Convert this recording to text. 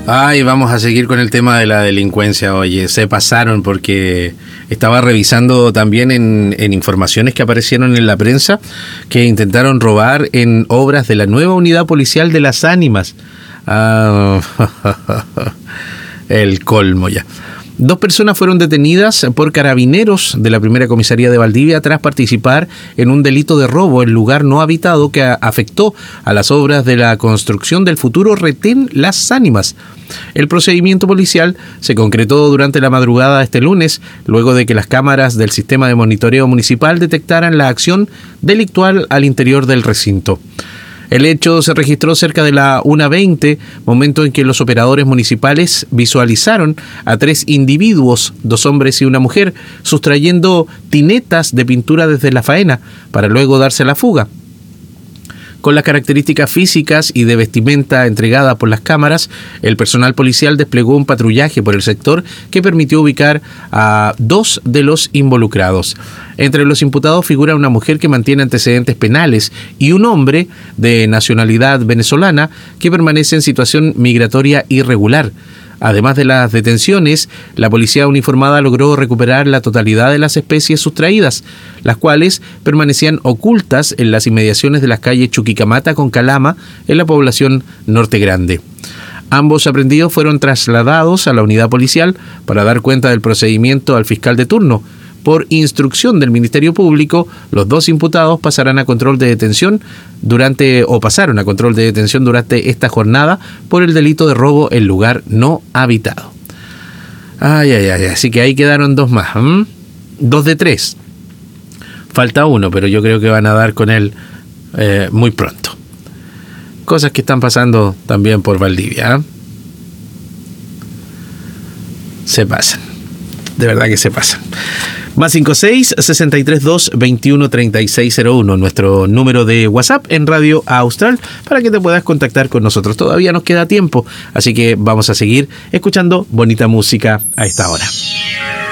Ay, vamos a seguir con el tema de la delincuencia. Oye, se pasaron porque estaba revisando también en informaciones que aparecieron en la prensa que intentaron robar en obras de la nueva unidad policial de Las Ánimas. Ah, el colmo ya. 2 personas fueron detenidas por carabineros de la primera comisaría de Valdivia tras participar en un delito de robo en lugar no habitado que afectó a las obras de la construcción del futuro retén Las Ánimas. El procedimiento policial se concretó durante la madrugada de este lunes, luego de que las cámaras del sistema de monitoreo municipal detectaran la acción delictual al interior del recinto. El hecho se registró cerca de la 1:20, momento en que los operadores municipales visualizaron a 3 individuos, 2 hombres y una mujer, sustrayendo tinetas de pintura desde la faena, para luego darse a la fuga. Con las características físicas y de vestimenta entregada por las cámaras, el personal policial desplegó un patrullaje por el sector que permitió ubicar a 2 de los involucrados. Entre los imputados figura una mujer que mantiene antecedentes penales y un hombre de nacionalidad venezolana que permanece en situación migratoria irregular. Además de las detenciones, la policía uniformada logró recuperar la totalidad de las especies sustraídas, las cuales permanecían ocultas en las inmediaciones de las calles Chuquicamata con Calama, en la población Norte Grande. Ambos aprehendidos fueron trasladados a la unidad policial para dar cuenta del procedimiento al fiscal de turno. Por instrucción del Ministerio Público, los 2 imputados pasaron a control de detención durante esta jornada por el delito de robo en lugar no habitado. Ay, así que ahí quedaron 2 más. 2 de 3. Falta 1, pero yo creo que van a dar con él muy pronto. Cosas que están pasando también por Valdivia. Se pasan. De verdad que se pasan. Más 56-632-213601, nuestro número de WhatsApp en Radio Austral, para que te puedas contactar con nosotros. Todavía nos queda tiempo, así que vamos a seguir escuchando bonita música a esta hora.